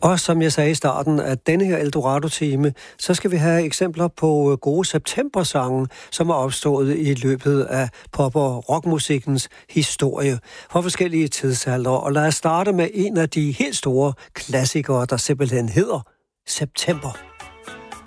Og som jeg sagde i starten af denne her Eldorado-time, så skal vi have eksempler på gode septembersange, som er opstået i løbet af pop- og rockmusikkens historie for forskellige tidsalder. Og lad os starte med en af de helt store klassikere, der simpelthen hedder September.